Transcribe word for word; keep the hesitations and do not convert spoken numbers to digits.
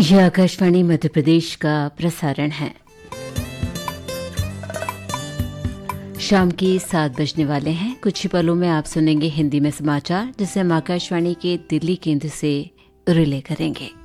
यह आकाशवाणी मध्य प्रदेश का प्रसारण है। शाम के सात बजने वाले हैं। कुछ ही पलों में आप सुनेंगे हिंदी में समाचार, जिसे हम आकाशवाणी के दिल्ली केंद्र से रिले करेंगे।